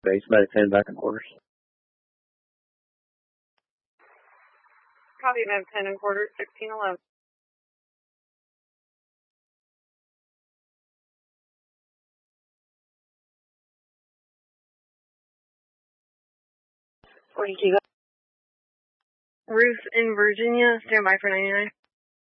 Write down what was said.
Base about 10 back and quarters. Copy, Med 10 and quarters, 1611. Ruth in Virginia, stand by for 99.